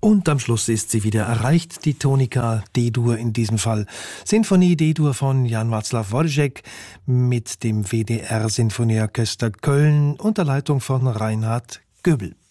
Und am Schluss ist sie wieder erreicht, die Tonika D-Dur in diesem Fall. Sinfonie D-Dur von Jan Václav Dvořák mit dem WDR Sinfonieorchester Köln unter Leitung von Reinhard Göbel.